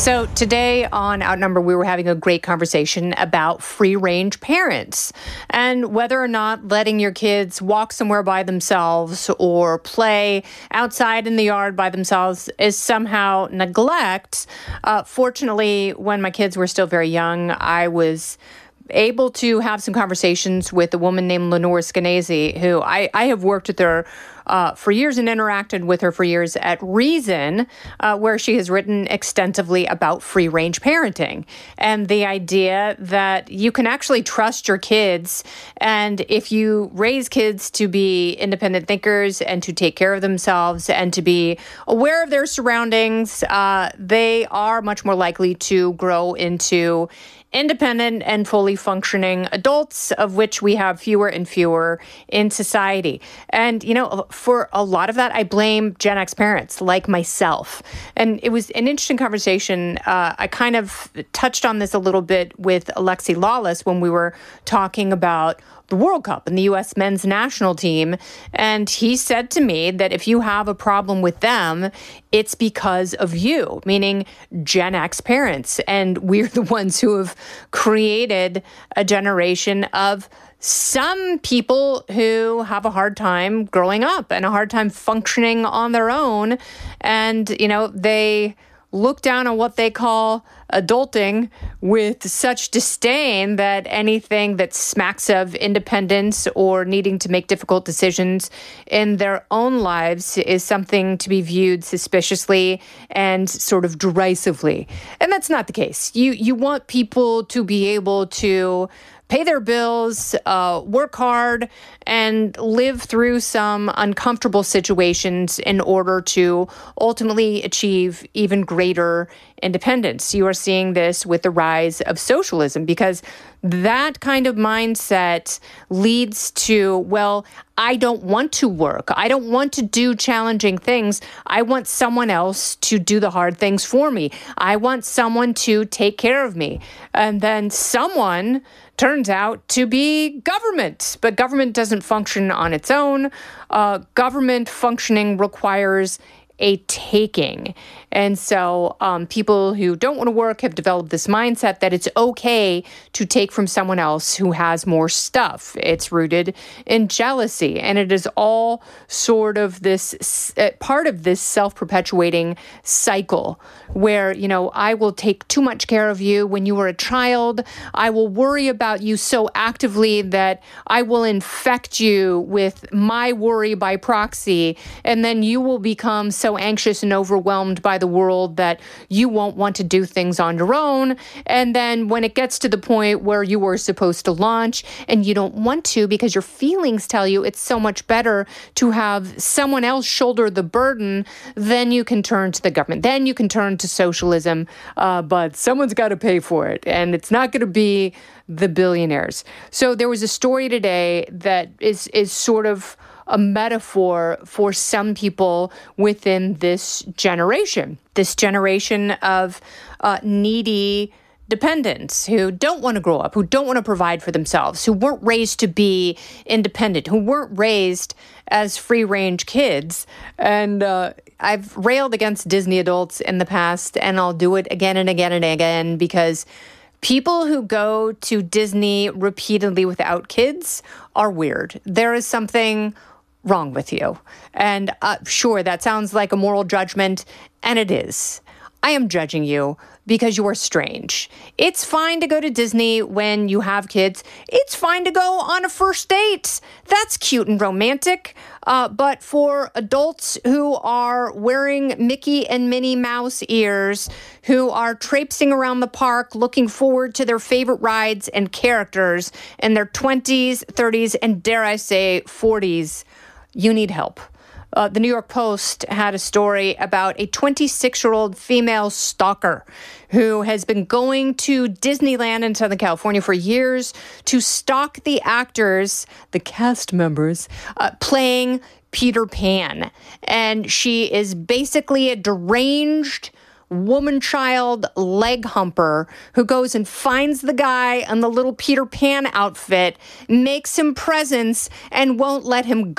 So today on Outnumber, we were having a great conversation about free-range parents and whether or not letting your kids walk somewhere by themselves or play outside in the yard by themselves is somehow neglect. Fortunately, when my kids were still very young, I was able to have some conversations with a woman named Lenore Skenazy, who I have worked with her for years and interacted with her for years at Reason, where she has written extensively about free-range parenting and the idea that you can actually trust your kids. And if you raise kids to be independent thinkers and to take care of themselves and to be aware of their surroundings, they are much more likely to grow into independent and fully functioning adults, of which we have fewer and fewer in society. And, for a lot of that, I blame Gen X parents like myself. And it was an interesting conversation. I kind of touched on this a little bit with Alexi Lawless when we were talking about the World Cup and the U.S. men's national team. And he said to me that if you have a problem with them, it's because of you, meaning Gen X parents. And we're the ones who have created a generation of some people who have a hard time growing up and a hard time functioning on their own. And, they look down on what they call adulting with such disdain that anything that smacks of independence or needing to make difficult decisions in their own lives is something to be viewed suspiciously and sort of derisively. And that's not the case. You want people to be able to pay their bills, work hard, and live through some uncomfortable situations in order to ultimately achieve even greater independence. You are seeing this with the rise of socialism because that kind of mindset leads to, well, I don't want to work. I don't want to do challenging things. I want someone else to do the hard things for me. I want someone to take care of me. And then someone turns out to be government. But government doesn't function on its own. Government functioning requires a taking. And so people who don't want to work have developed this mindset that it's okay to take from someone else who has more stuff. It's rooted in jealousy. And it is all sort of this part of this self-perpetuating cycle where, I will take too much care of you when you were a child. I will worry about you so actively that I will infect you with my worry by proxy. And then you will become so anxious and overwhelmed by the world that you won't want to do things on your own. And then when it gets to the point where you were supposed to launch and you don't want to because your feelings tell you it's so much better to have someone else shoulder the burden, then you can turn to the government. Then you can turn to socialism, but someone's got to pay for it. And it's not going to be the billionaires. So there was a story today that is sort of a metaphor for some people within this generation of needy dependents who don't want to grow up, who don't want to provide for themselves, who weren't raised to be independent, who weren't raised as free-range kids. And I've railed against Disney adults in the past, and I'll do it again and again and again because people who go to Disney repeatedly without kids are weird. There is something wrong with you. And sure, that sounds like a moral judgment, and it is. I am judging you because you are strange. It's fine to go to Disney when you have kids. It's fine to go on a first date. That's cute and romantic. But for adults who are wearing Mickey and Minnie Mouse ears, who are traipsing around the park looking forward to their favorite rides and characters in their 20s, 30s, and dare I say 40s, you need help. The New York Post had a story about a 26-year-old female stalker who has been going to Disneyland in Southern California for years to stalk the actors, the cast members, playing Peter Pan. And she is basically a deranged woman-child leg humper who goes and finds the guy in the little Peter Pan outfit, makes him presents, and won't let him go.